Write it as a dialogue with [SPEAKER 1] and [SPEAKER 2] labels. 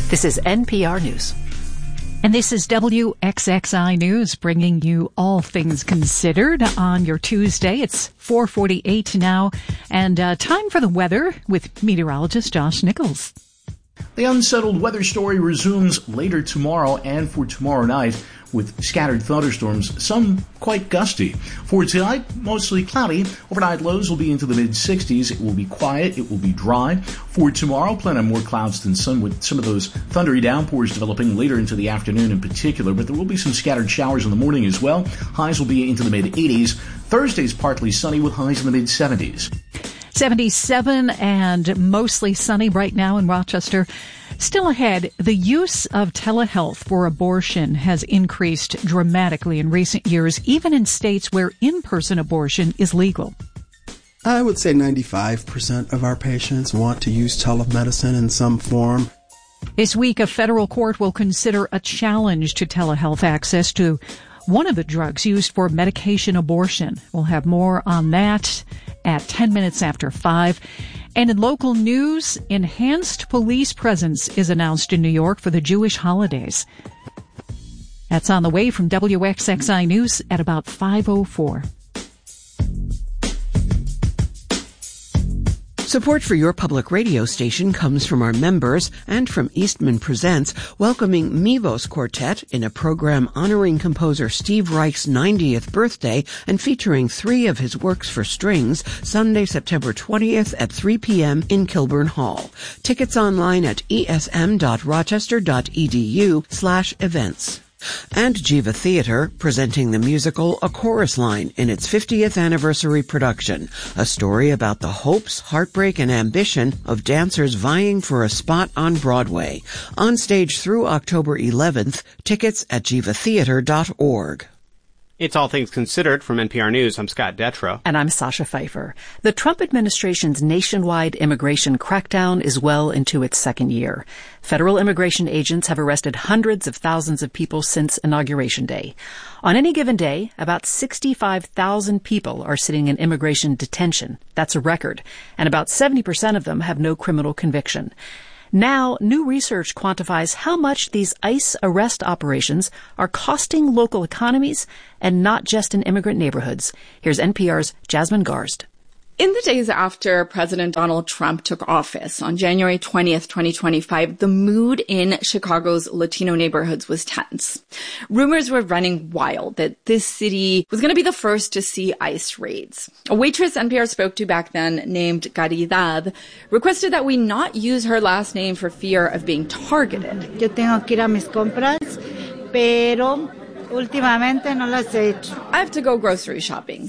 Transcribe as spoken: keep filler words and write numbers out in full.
[SPEAKER 1] This is N P R News.
[SPEAKER 2] And this is W X X I News, bringing you all things considered on your Tuesday. It's four forty-eight now, and uh, time for the weather with meteorologist Josh Nichols.
[SPEAKER 3] The unsettled weather story resumes later tomorrow and for tomorrow night with scattered thunderstorms, some quite gusty. For tonight, mostly cloudy. Overnight lows will be into the mid-sixties. It will be quiet. It will be dry. For tomorrow, plenty more clouds than sun with some of those thundery downpours developing later into the afternoon in particular, but there will be some scattered showers in the morning as well. Highs will be into the mid-eighties. Thursday's partly sunny with highs in the mid-seventies.
[SPEAKER 2] seventy-seven and mostly sunny right now in Rochester. Still ahead, the use of telehealth for abortion has increased dramatically in recent years, even in states where in-person abortion is legal.
[SPEAKER 4] I would say ninety-five percent of our patients want to use telemedicine in some form.
[SPEAKER 2] This week, a federal court will consider a challenge to telehealth access to one of the drugs used for medication abortion. We'll have more on that at ten minutes after five. And in local news, enhanced police presence is announced in New York for the Jewish holidays. That's on the way from W X X I News at about five oh four.
[SPEAKER 5] Support for your public radio station comes from our members and from Eastman Presents, welcoming Mivos Quartet in a program honoring composer Steve Reich's ninetieth birthday and featuring three of his works for strings, Sunday, September twentieth at three p.m. in Kilburn Hall. Tickets online at esm.rochester.edu slash events. And Jiva Theater, presenting the musical A Chorus Line in its fiftieth anniversary production, a story about the hopes, heartbreak, and ambition of dancers vying for a spot on Broadway. On stage through October eleventh, tickets at jiva theater dot org.
[SPEAKER 6] It's All Things Considered from N P R News. I'm Scott Detrow.
[SPEAKER 1] And I'm Sasha Pfeiffer. The Trump administration's nationwide immigration crackdown is well into its second year. Federal immigration agents have arrested hundreds of thousands of people since Inauguration Day. On any given day, about sixty-five thousand people are sitting in immigration detention. That's a record. And about seventy percent of them have no criminal conviction. Now, new research quantifies how much these ICE arrest operations are costing local economies and not just in immigrant neighborhoods. Here's N P R's Jasmine Garst.
[SPEAKER 7] In the days after President Donald Trump took office on January twentieth, twenty twenty-five, the mood in Chicago's Latino neighborhoods was tense. Rumors were running wild that this city was going to be the first to see ICE raids. A waitress N P R spoke to back then named Caridad requested that we not use her last name for fear of being targeted.
[SPEAKER 8] Yo tengo que ir a mis compras, pero últimamente no las he hecho.
[SPEAKER 7] I have to go grocery shopping,